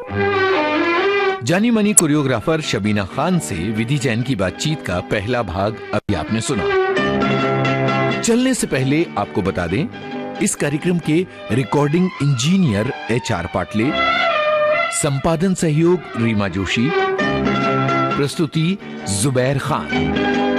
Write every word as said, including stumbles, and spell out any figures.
जानी मानी कोरियोग्राफर शबीना खान से विधि जैन की बातचीत का पहला भाग अभी आपने सुना। चलने से पहले आपको बता दें, इस कार्यक्रम के recording engineer H R Patle, संपादन सहयोग रीमा जोशी, प्रस्तुति जुबैर खान।